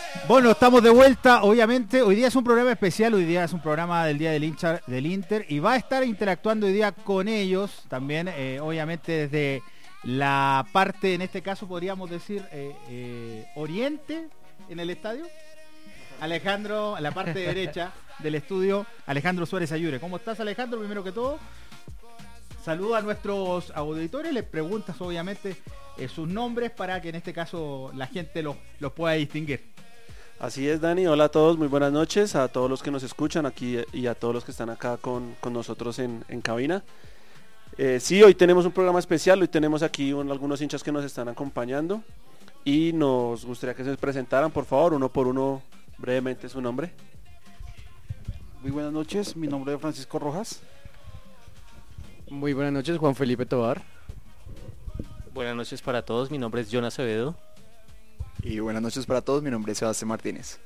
Bueno, estamos de vuelta, obviamente. Hoy día es un programa especial, hoy día es un programa del Día del Inter y va a estar interactuando hoy día con ellos también, obviamente desde la parte, en este caso podríamos decir, oriente en el estadio. Alejandro, a la parte derecha del estudio, Alejandro Suárez Ayure. ¿Cómo estás, Alejandro? Primero que todo, saluda a nuestros auditores, les preguntas obviamente sus nombres para que en este caso la gente los pueda distinguir. Así es, Dani. Hola a todos, muy buenas noches a todos los que nos escuchan aquí y a todos los que están acá con nosotros en cabina. Sí, hoy tenemos un programa especial, hoy tenemos aquí algunos hinchas que nos están acompañando y nos gustaría que se presentaran, por favor, uno por uno, brevemente su nombre. Muy buenas noches, mi nombre es Francisco Rojas. Muy buenas noches, Juan Felipe Tobar. Buenas noches para todos, mi nombre es John Acevedo. Y buenas noches para todos, mi nombre es Sebastián Martínez.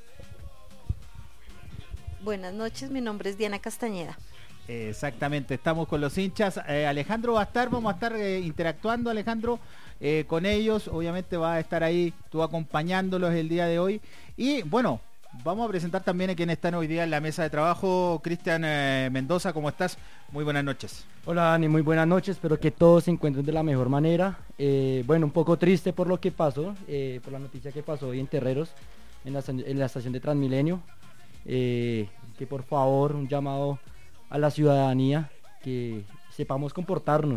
Buenas noches, mi nombre es Diana Castañeda. Exactamente, estamos con los hinchas. Alejandro vamos a estar interactuando, Alejandro, con ellos. Obviamente va a estar ahí tú acompañándolos el día de hoy. Y bueno, vamos a presentar también a quienes están hoy día en la mesa de trabajo. Cristian Mendoza, ¿cómo estás? Muy buenas noches. Hola Dani, muy buenas noches, espero que todos se encuentren de la mejor manera. Bueno, un poco triste por lo que pasó, por la noticia que pasó hoy en Terreros, en la estación de Transmilenio. Que por favor, un llamado a la ciudadanía, que sepamos comportarnos,